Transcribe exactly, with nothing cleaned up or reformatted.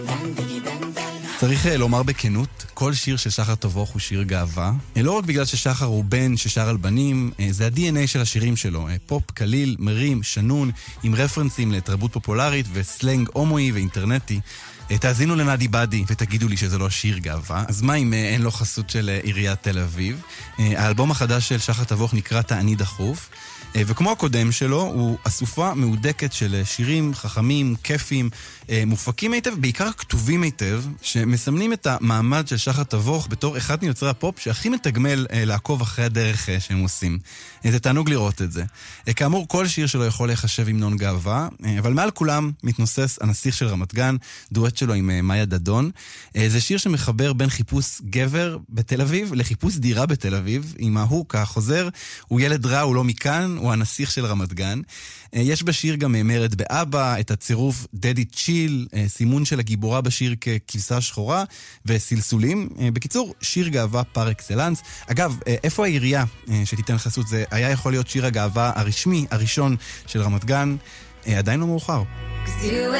צריך לומר בכנות, כל שיר של שחר תבוך הוא שיר גאווה. לא רק בגלל ששחר הוא בן ששר על בנים, זה ה-די אן איי של השירים שלו. פופ קליל, מרים, שנון, עם רפרנסים לתרבות פופולרית וסלנג הומואי ואינטרנטי. תאזינו לנדי בדי ותגידו לי שזה לא שיר גאווה. אז מה אם אין לו חסות של עיריית תל אביב? האלבום החדש של שחר תבוך נקרא תעני דחוף. וכמו הקודם שלו, הוא אסופה מעודקת של שירים חכמים, כיפים, מופקים היטב, בעיקר כתובים היטב, שמסמנים את המעמד של שחר תבוך בתור אחד מיוצרי הפופ שהכי מתגמל לעקוב אחרי הדרך שהם עושים. זה תענוג לראות את זה. כאמור, כל שיר שלו יכול להיחשב המנון גאווה, אבל מעל כולם מתנוסס הנסיך של רמת גן, דואט שלו עם מאיה דדון. זה שיר שמחבר בין חיפוש גבר בתל אביב לחיפוש דירה בתל אביב, עם ההוק החוזר, הוא ילד רע, הוא לא מכאן, הוא הנסיך של רמת גן. יש בשיר גם מרד באבא, את הצירוף דדי צ'יל, סימון של הגיבורה בשיר ככבשה שחורה, וסלסולים. בקיצור, שיר גאווה פר אקסלנס. אגב, איפה העירייה שתיתן חסות? זה היה יכול להיות שיר הגאווה הרשמי, הראשון של רמת גן. עדיין לא מאוחר.